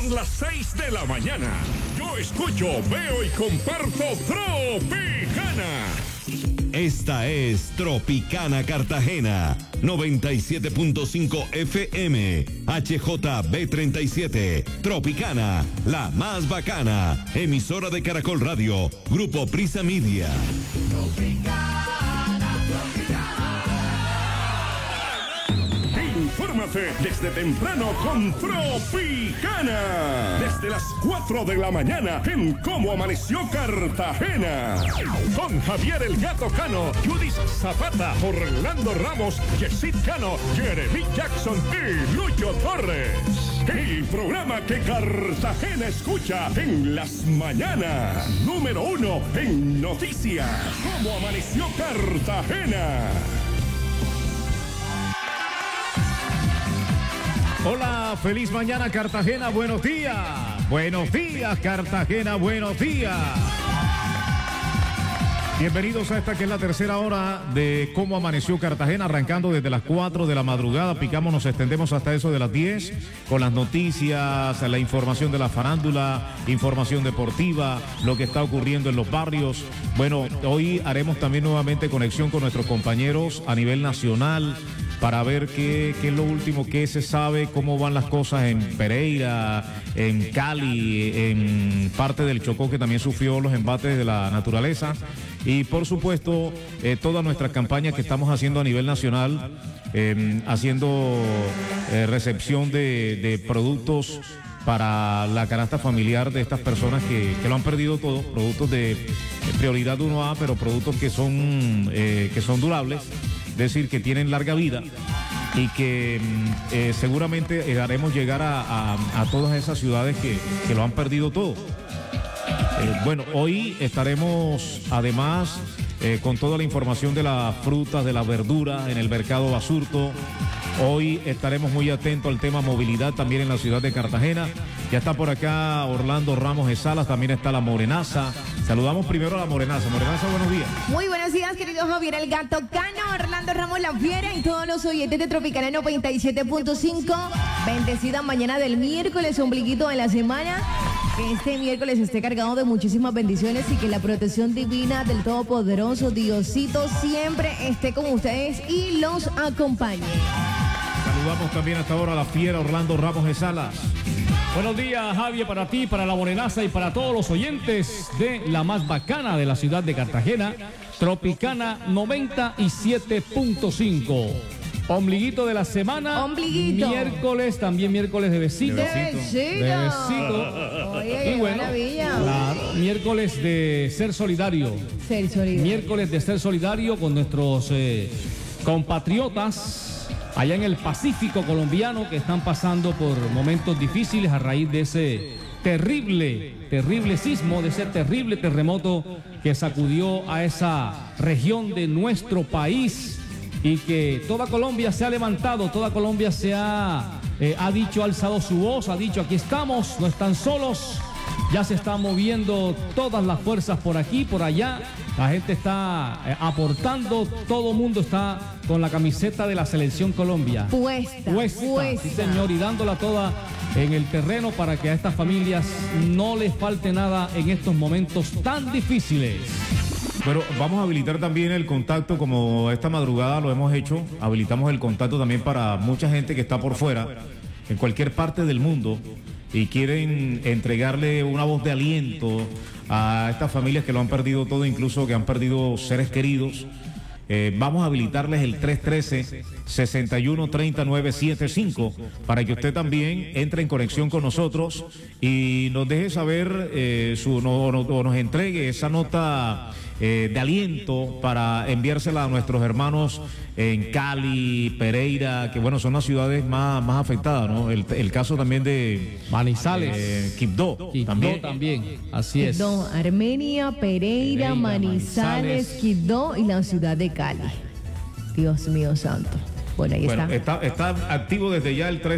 Son las 6 de la mañana. Yo escucho, veo y comparto Tropicana. Esta es Tropicana Cartagena, 97.5 FM, HJB37, Tropicana, la más bacana, emisora de Caracol Radio, Grupo Prisa Media. Infórmate desde temprano con Tropicana. Desde las 4 de la mañana en Cómo Amaneció Cartagena. Con Javier el Gato Cano, Judith Zapata, Orlando Ramos, Yesid Cano, Jeremy Jackson y Lucho Torres. El programa que Cartagena escucha en las mañanas. Número 1 en noticias. Cómo Amaneció Cartagena. Hola, feliz mañana Cartagena, buenos días. Buenos días Cartagena, buenos días. Bienvenidos a esta que es la tercera hora de Cómo Amaneció Cartagena, arrancando desde las 4 de la madrugada, picamos, nos extendemos hasta eso de las 10, con las noticias, la información de la farándula, información deportiva, lo que está ocurriendo en los barrios. Bueno, hoy haremos también nuevamente conexión con nuestros compañeros a nivel nacional, para ver qué es lo último que se sabe, cómo van las cosas en Pereira, en Cali, en parte del Chocó, que también sufrió los embates de la naturaleza. Y por supuesto, todas nuestras campañas que estamos haciendo a nivel nacional, haciendo recepción de productos para la canasta familiar de estas personas que lo han perdido todo, productos de prioridad 1A, pero productos que son durables. Es decir, que tienen larga vida y que seguramente haremos llegar a todas esas ciudades que lo han perdido todo. Bueno, hoy estaremos además con toda la información de las frutas, de la verdura en el mercado Basurto. Hoy estaremos muy atentos al tema movilidad también en la ciudad de Cartagena. Ya está por acá Orlando Ramos de Salas, también está la Morenaza. Saludamos primero a la Morenaza. Morenaza, buenos días. Muy buenos días, querido Javier el Gato Cano, Orlando Ramos La Fiera y todos los oyentes de Tropicana 97.5. Bendecida mañana del miércoles, ombliguito de la semana. Que este miércoles esté cargado de muchísimas bendiciones y que la protección divina del Todopoderoso Diosito siempre esté con ustedes y los acompañe. Saludamos también hasta ahora a la Fiera Orlando Ramos de Salas. Buenos días, Javier, para ti, para la Morenaza y para todos los oyentes de la más bacana de la ciudad de Cartagena, Tropicana 97.5. Ombliguito de la semana. Ombliguito. Miércoles, también miércoles de besito. De besito. Oye, y bueno, maravilla. Miércoles de ser solidario. Ser solidario. Miércoles de ser solidario con nuestros compatriotas allá en el Pacífico colombiano, que están pasando por momentos difíciles a raíz de ese terrible sismo, de ese terrible terremoto que sacudió a esa región de nuestro país, y que toda Colombia se ha levantado, toda Colombia se ha dicho, ha alzado su voz, ha dicho: aquí estamos, no están solos. Ya se están moviendo todas las fuerzas por aquí, por allá. La gente está aportando, todo el mundo está con la camiseta de la Selección Colombia. Puesta. Sí, señor, y dándola toda en el terreno para que a estas familias no les falte nada en estos momentos tan difíciles. Bueno, vamos a habilitar también el contacto, como esta madrugada lo hemos hecho. Habilitamos el contacto también para mucha gente que está por fuera, en cualquier parte del mundo, y quieren entregarle una voz de aliento a estas familias que lo han perdido todo, incluso que han perdido seres queridos. Vamos a habilitarles el 313-6130-975 para que usted también entre en conexión con nosotros y nos deje saber o nos entregue esa nota de aliento para enviársela a nuestros hermanos en Cali, Pereira, que bueno, son las ciudades más afectadas, ¿no? El caso también de Manizales, Quibdó también, así es. Quibdó, Armenia, Pereira, Manizales, Quibdó y la ciudad de Cali. Dios mío santo. Bueno, ahí está activo desde ya el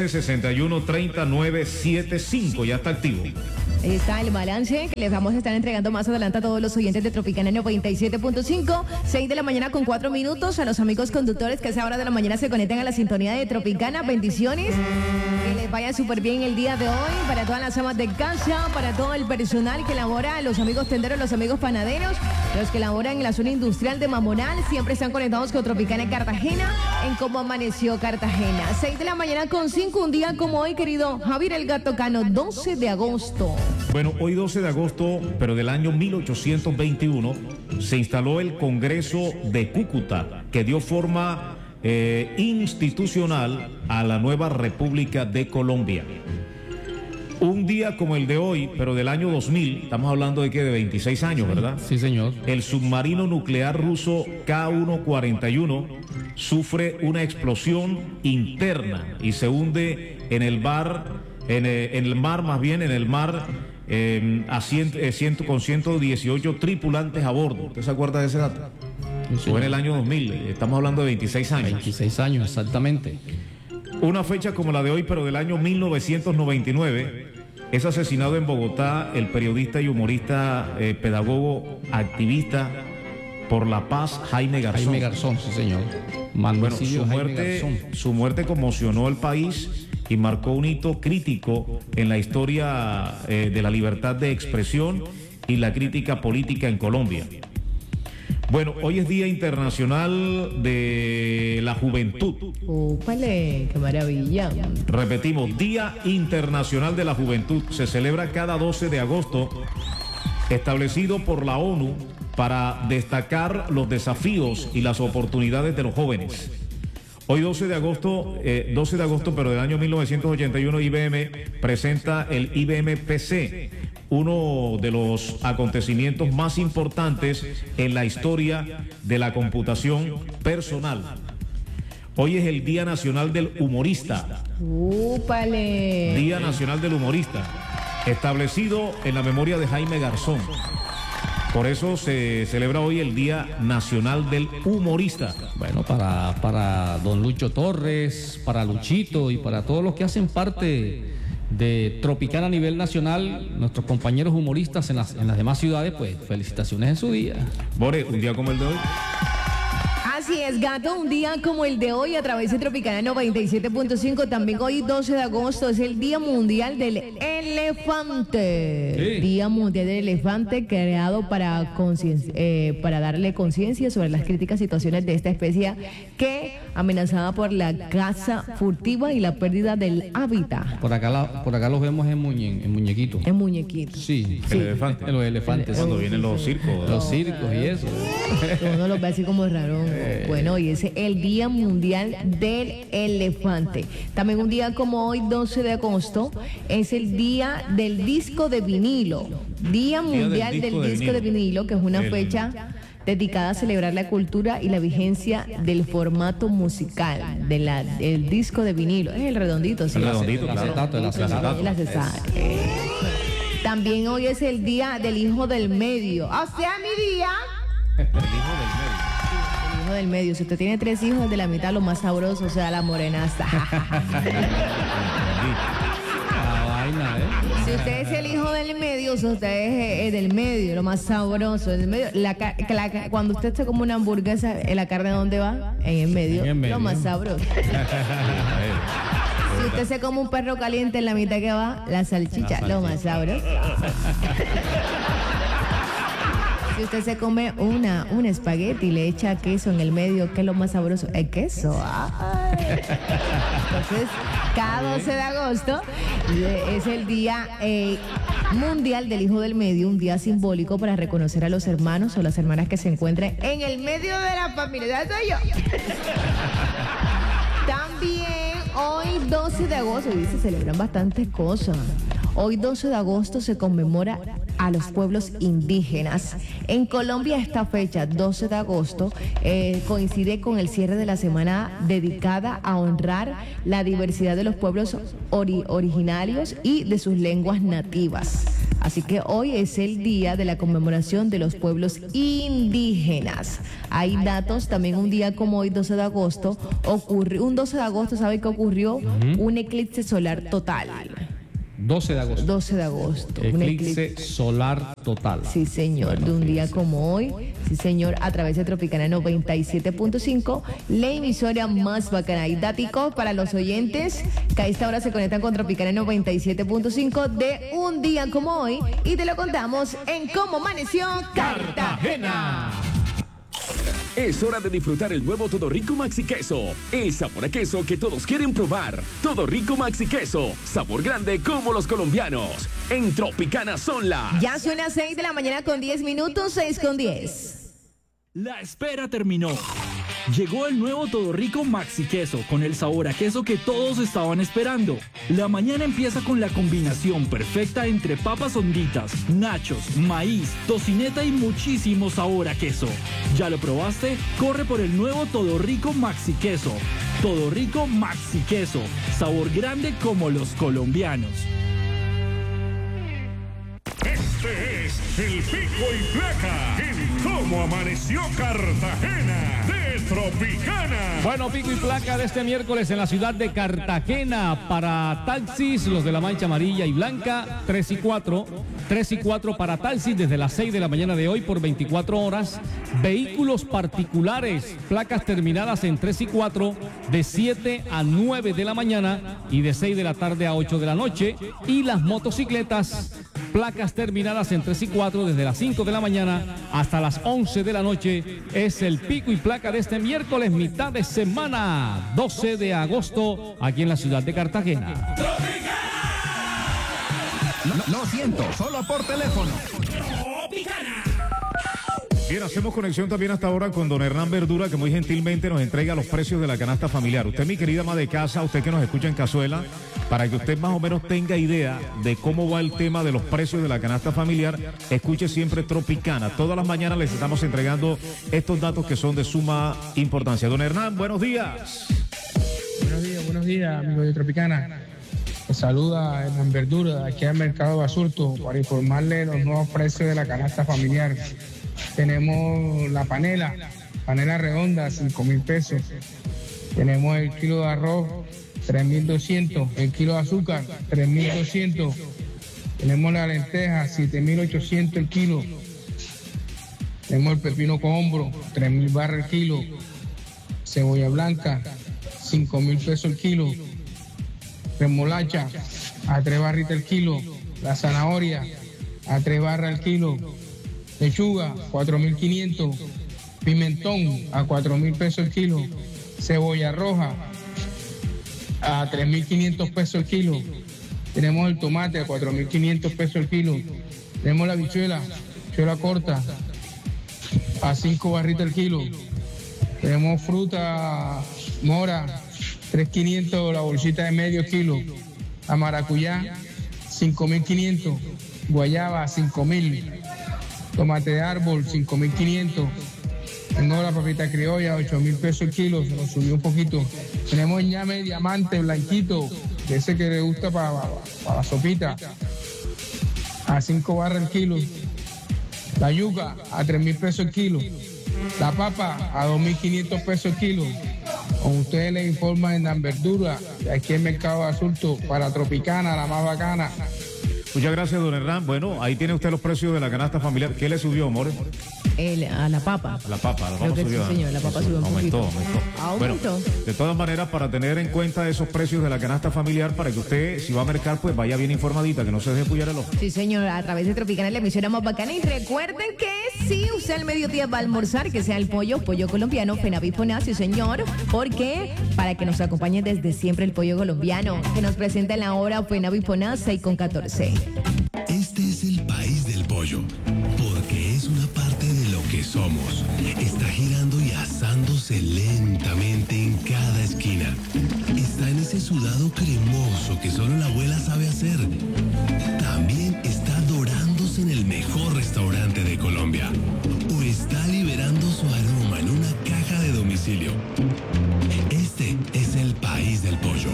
313-6130-975, ya está activo. Ahí está el balance que les vamos a estar entregando más adelante a todos los oyentes de Tropicana 97.5, 6 de la mañana con 4 minutos, a los amigos conductores que a esa hora de la mañana se conectan a la sintonía de Tropicana. Bendiciones. Que les vaya súper bien el día de hoy, para todas las amas de casa, para todo el personal que labora, los amigos tenderos, los amigos panaderos, los que laboran en la zona industrial de Mamonal, siempre están conectados con Tropicana en Cartagena, en Cómo Amaneció Cartagena. 6 de la mañana con 5, un día como hoy, querido Javier el Gato Cano, 12 de agosto. Bueno, hoy 12 de agosto, pero del año 1821, se instaló el Congreso de Cúcuta, que dio forma institucional a la nueva República de Colombia. Un día como el de hoy, pero del año 2000, estamos hablando de que de 26 años, ¿verdad? Sí, señor. El submarino nuclear ruso K-141 sufre una explosión interna y se hunde en el mar, con 118 tripulantes a bordo. ¿Usted se acuerda de ese dato? Sí, fue en el año 2000, estamos hablando de 26 años. 26 años, exactamente. Una fecha como la de hoy, pero del año 1999, es asesinado en Bogotá el periodista y humorista, pedagogo, activista por la paz, Jaime Garzón. Jaime Garzón, sí, señor. Bueno, su muerte conmocionó al país y marcó un hito crítico en la historia de la libertad de expresión y la crítica política en Colombia. Bueno, hoy es Día Internacional de la Juventud. ¡Úpale! ¡Qué maravilla! Repetimos, Día Internacional de la Juventud. Se celebra cada 12 de agosto, establecido por la ONU para destacar los desafíos y las oportunidades de los jóvenes. Hoy 12 de agosto, pero del año 1981, IBM presenta el IBM PC, uno de los acontecimientos más importantes en la historia de la computación personal. Hoy es el Día Nacional del Humorista. ¡Úpale! Día Nacional del Humorista, establecido en la memoria de Jaime Garzón. Por eso se celebra hoy el Día Nacional del Humorista. Bueno, para don Lucho Torres, para Luchito y para todos los que hacen parte de Tropicana a nivel nacional, nuestros compañeros humoristas en las demás ciudades, pues felicitaciones en su día. Bore, un día como el de hoy. Así es, Gato, un día como el de hoy a través de Tropicana 97.5, también hoy 12 de agosto es el Día Mundial del Elefante. Sí. Día Mundial del Elefante, creado para darle conciencia sobre las críticas situaciones de esta especie que amenazada por la caza furtiva y la pérdida del hábitat. Por acá los vemos en muñequitos. En muñequitos. Sí, El elefante. Los elefantes. Cuando vienen los circos. Los circos y eso. Uno los ve así como raro. Bueno, hoy es el Día Mundial del Elefante. También un día como hoy, 12 de agosto, es el Día del Disco de Vinilo. Día Mundial del Disco de Vinilo, que es una fecha dedicada a celebrar la cultura y la vigencia del formato musical del disco de vinilo. Es el redondito, sí. El redondito, El claro. acetato. El acetato. También hoy es el Día del Hijo del Medio. O sea, mi día. El hijo del medio. El hijo del medio. Si usted tiene 3 hijos, de la mitad lo más sabroso, o sea, la morenaza. La vaina, ¿eh? Si usted es el hijo del medio, o sea, usted es del medio, lo más sabroso del medio. Cuando usted se come una hamburguesa, ¿la carne dónde va? En el medio, En el medio. lo más sabroso. Si usted se come un perro caliente, en la mitad que va, la salchicha, lo más sabroso. Si usted se come un espagueti y le echa queso en el medio, ¿qué es lo más sabroso? El queso. Ay. Entonces, cada 12 de agosto es el Día Mundial del Hijo del Medio, un día simbólico para reconocer a los hermanos o las hermanas que se encuentren en el medio de la familia. Soy yo. También hoy 12 de agosto, y se celebran bastantes cosas. Hoy 12 de agosto se conmemora a los pueblos indígenas. En Colombia esta fecha, 12 de agosto, coincide con el cierre de la semana dedicada a honrar la diversidad de los pueblos originarios y de sus lenguas nativas. Así que hoy es el día de la conmemoración de los pueblos indígenas. Hay datos, también un día como hoy, 12 de agosto, un 12 de agosto, ¿sabe qué ocurrió? Un eclipse solar total. 12 de agosto. 12 de agosto. Un Eclipse solar total. Sí, señor, de un día como hoy. Sí, señor, a través de Tropicana 97.5, la emisora más bacana. Y dático para los oyentes que a esta hora se conectan con Tropicana 97.5 de un día como hoy. Y te lo contamos en Cómo Amaneció Cartagena. Es hora de disfrutar el nuevo Todo Rico Maxi Queso. El sabor a queso que todos quieren probar. Todo Rico Maxi Queso. Sabor grande como los colombianos. En Tropicana son las... Ya son las 6 de la mañana con 10 minutos, 6 con 10. La espera terminó. Llegó el nuevo Todo Rico Maxi Queso con el sabor a queso que todos estaban esperando. La mañana empieza con la combinación perfecta entre papas honditas, nachos, maíz, tocineta y muchísimo sabor a queso. ¿Ya lo probaste? Corre por el nuevo Todo Rico Maxi Queso. Todo Rico Maxi Queso. Sabor grande como los colombianos. Este es el Pico y Placa en Cómo Amaneció Cartagena de Tropicana. Bueno, pico y placa de este miércoles en la ciudad de Cartagena para taxis, los de la mancha amarilla y blanca, 3 y 4. 3 y 4 para taxis desde las 6 de la mañana de hoy por 24 horas. Vehículos particulares, placas terminadas en 3 y 4 de 7 a 9 de la mañana y de 6 de la tarde a 8 de la noche. Y las motocicletas, placas terminadas en 3 y 4 desde las 5 de la mañana hasta las 11 de la noche. Es el pico y placa de este miércoles, mitad de semana, 12 de agosto, aquí en la ciudad de Cartagena. Lo siento, solo por teléfono. Bien, hacemos conexión también hasta ahora con don Hernán Verdura, que muy gentilmente nos entrega los precios de la canasta familiar. Usted, mi querida ama de casa, usted que nos escucha en Cazuela, para que usted más o menos tenga idea de cómo va el tema de los precios de la canasta familiar, escuche siempre Tropicana. Todas las mañanas les estamos entregando estos datos que son de suma importancia. Don Hernán, buenos días. Buenos días, amigos de Tropicana. Les saluda Hernán Verdura, aquí al Mercado Basurto, para informarle los nuevos precios de la canasta familiar. Tenemos la panela redonda, 5,000 pesos. Tenemos el kilo de arroz, 3,200. El kilo de azúcar, 3,200. Tenemos la lenteja, 7,800 el kilo. Tenemos el pepino con hombro, 3,000 barras el kilo. Cebolla blanca, 5,000 pesos el kilo. Remolacha, a 3 barritas el kilo. La zanahoria, a 3 barras el kilo. Lechuga, 4,500. Pimentón, a 4,000 pesos el kilo. Cebolla roja, a 3,500 pesos el kilo. Tenemos el tomate, a 4,500 pesos el kilo. Tenemos la habichuela corta, a 5 barritas el kilo. Tenemos fruta mora, 3,500 la bolsita de medio kilo. La maracuyá, 5,500. Guayaba, 5,000. Tomate de árbol, 5,500. Tengo la papita criolla, 8,000 pesos el kilo, se nos subió un poquito. Tenemos ñame diamante blanquito, de ese que le gusta para la sopita, a 5 barras el kilo. La yuca, a 3,000 pesos el kilo. La papa, a 2,500 pesos el kilo. Con ustedes les informa en Verdura, de aquí en Mercado Basurto, para Tropicana, la más bacana. Muchas gracias, don Hernán. Bueno, ahí tiene usted los precios de la canasta familiar. ¿Qué le subió, amor? A la papa. La papa subió. Sí, señor, la papa subió un aumentó. Aumentó. Bueno, de todas maneras, para tener en cuenta esos precios de la canasta familiar, para que usted, si va a mercar, pues vaya bien informadita, que no se deje puyar el ojo. Sí, señor, a través de Tropicana, la emisora más bacana. Y recuerden que si usted al mediodía va a almorzar, que sea el pollo colombiano, Fenavifoná, sí, señor. Porque para que nos acompañe desde siempre el pollo colombiano, que nos presenta en la hora Fenavifoná 6:14. Este es el país del pollo, porque es una parte de lo que somos. Está girando y asándose lentamente en cada esquina. Está en ese sudado cremoso que solo la abuela sabe hacer. También está dorándose en el mejor restaurante de Colombia. O está liberando su aroma en una caja de domicilio. Este es el país del pollo.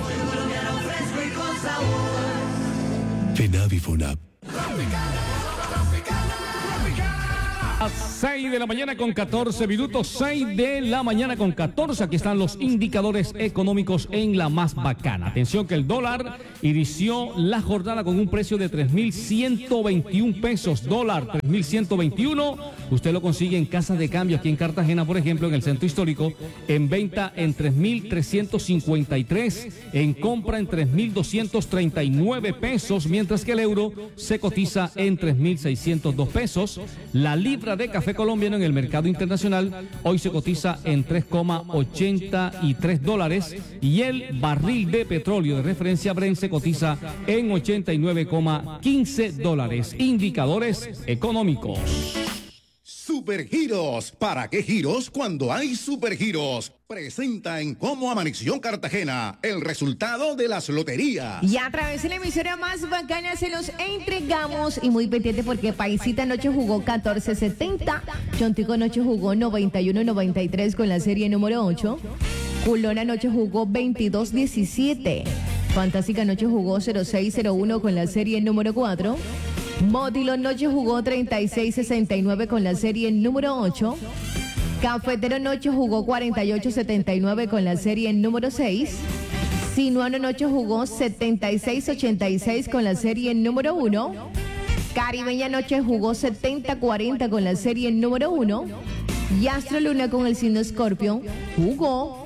Fenavifoná. A 6 de la mañana con 14 minutos, 6 de la mañana con 14. Aquí están los indicadores económicos en la más bacana. Atención que el dólar inició la jornada con un precio de 3.121 pesos. Dólar 3.121. Usted lo consigue en casas de cambio aquí en Cartagena, por ejemplo, en el centro histórico, en venta en 3.353, en compra en 3.239 pesos, mientras que el euro se cotiza en 3.602 pesos. La libra de café colombiano en el mercado internacional hoy se cotiza en 3,83 dólares y el barril de petróleo de referencia Brent se cotiza en 89,15 dólares. Indicadores económicos. Supergiros. ¿Para qué giros cuando hay supergiros? Presenta en Cómo Amaneció Cartagena el resultado de las loterías. Y a través de la emisora más bacana se los entregamos. Y muy pendiente porque Paisita anoche jugó 14.70. Chontico anoche jugó 91.93 con la serie número 8. Culón anoche jugó 22.17. Fantástica anoche jugó 06.01 con la serie número 4. Módilo Noche jugó 36.69 con la serie número 8. Cafetero Noche jugó 48.79 con la serie número 6. Sinuano Noche jugó 76.86 con la serie número 1. Caribeña Noche jugó 70.40 con la serie número 1. Y Astro Luna con el signo Escorpio jugó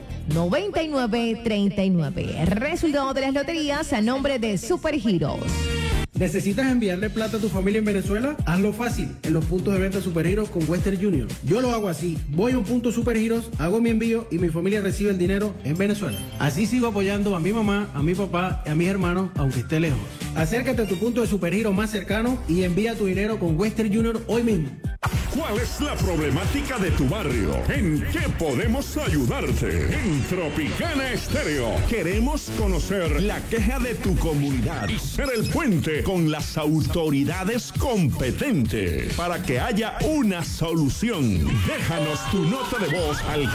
99.39. Resultado de las loterías a nombre de Supergiros. ¿Necesitas enviarle plata a tu familia en Venezuela? Hazlo fácil en los puntos de venta Supergiros con Western Union. Yo lo hago así. Voy a un punto Supergiros, hago mi envío y mi familia recibe el dinero en Venezuela. Así sigo apoyando a mi mamá, a mi papá y a mis hermanos, aunque esté lejos. Acércate a tu punto de Supergiros más cercano y envía tu dinero con Western Union hoy mismo. ¿Cuál es la problemática de tu barrio? ¿En qué podemos ayudarte? En Tropicana Estéreo queremos conocer la queja de tu comunidad y ser el puente con las autoridades competentes para que haya una solución. Déjanos tu nota de voz al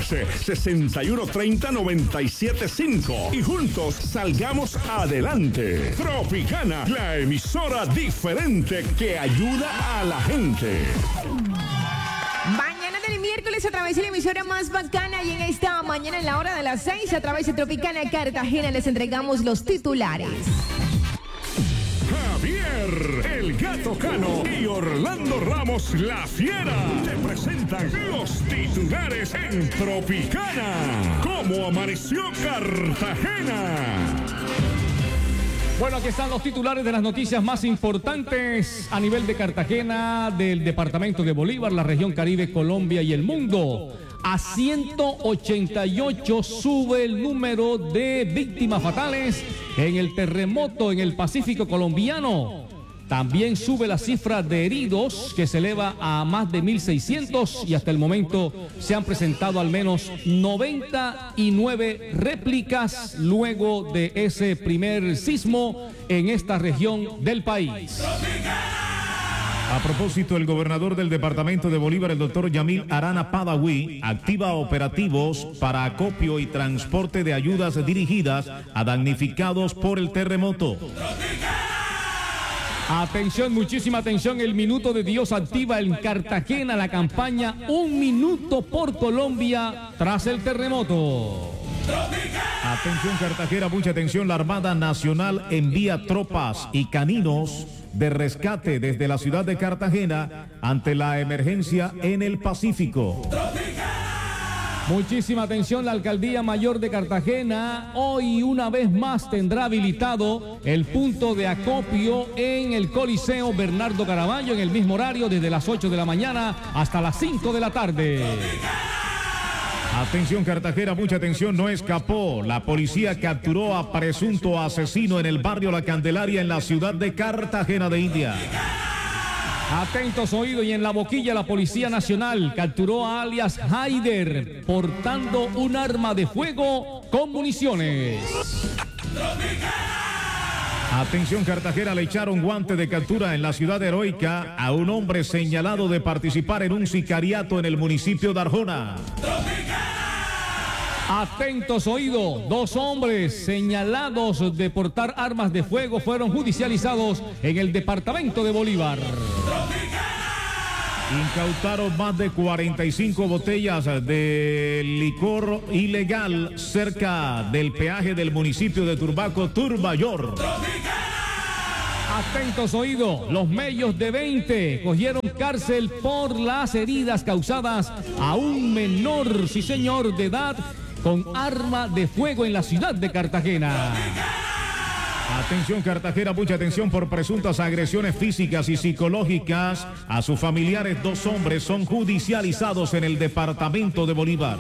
313-6130-975 y juntos salgamos adelante. Tropicana, la emisora diferente que ayuda a la gente. Mañana del miércoles a través de la emisora más bacana y en esta mañana en la hora de las 6 a través de Tropicana Cartagena les entregamos los titulares. Javier, el Gato Cano y Orlando Ramos, la Fiera, te presentan los titulares en Tropicana. ¿Cómo amaneció Cartagena? Bueno, aquí están los titulares de las noticias más importantes a nivel de Cartagena, del departamento de Bolívar, la región Caribe, Colombia y el mundo. A 188 sube el número de víctimas fatales en el terremoto en el Pacífico colombiano. También sube la cifra de heridos, que se eleva a más de 1.600 y hasta el momento se han presentado al menos 99 réplicas luego de ese primer sismo en esta región del país. A propósito, el gobernador del departamento de Bolívar, el doctor Yamil Arana Padawi, activa operativos para acopio y transporte de ayudas dirigidas a damnificados por el terremoto. Atención, muchísima atención, el Minuto de Dios activa en Cartagena la campaña Un Minuto por Colombia tras el terremoto. Atención Cartagena, mucha atención, la Armada Nacional envía tropas y caninos de rescate desde la ciudad de Cartagena ante la emergencia en el Pacífico. Muchísima atención, la Alcaldía Mayor de Cartagena hoy una vez más tendrá habilitado el punto de acopio en el Coliseo Bernardo Caraballo en el mismo horario desde las 8 de la mañana hasta las 5 de la tarde. Atención Cartagena, mucha atención, no escapó. La policía capturó a presunto asesino en el barrio La Candelaria en la ciudad de Cartagena de India. Atentos oídos, y en La Boquilla la Policía Nacional capturó a alias Haider portando un arma de fuego con municiones. Atención Cartagena, le echaron guante de captura en la ciudad heroica a un hombre señalado de participar en un sicariato en el municipio de Arjona. Atentos oídos, 2 hombres señalados de portar armas de fuego fueron judicializados en el departamento de Bolívar. Incautaron más de 45 botellas de licor ilegal cerca del peaje del municipio de Turbaco, Turbayor. Atentos oídos, los medios de 20 cogieron cárcel por las heridas causadas a un menor, sí señor, de edad con arma de fuego en la ciudad de Cartagena. Atención Cartagena, mucha atención por presuntas agresiones físicas y psicológicas a sus familiares. 2 hombres son judicializados en el departamento de Bolívar.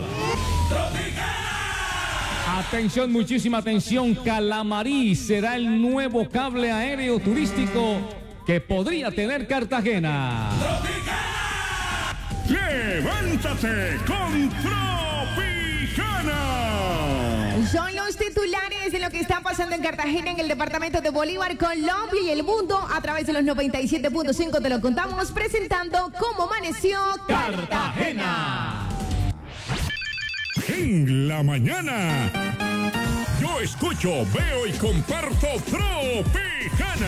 Atención, muchísima atención, Calamarí será el nuevo cable aéreo turístico que podría tener Cartagena. ¡Levántate con Tropicana! Son los titulares de lo que está pasando en Cartagena, en el departamento de Bolívar, Colombia y el mundo. A través de los 97.5 te lo contamos, presentando cómo amaneció Cartagena. En la mañana, yo escucho, veo y comparto Tropicana.